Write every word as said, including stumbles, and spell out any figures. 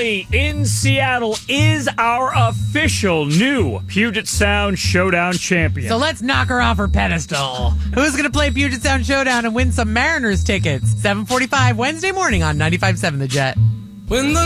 Riley in Seattle is our official new Puget Sound Showdown champion. So let's knock her off her pedestal. Who's going to play Puget Sound Showdown and win some Mariners tickets? seven forty-five Wednesday morning on ninety-five point seven The Jet. When the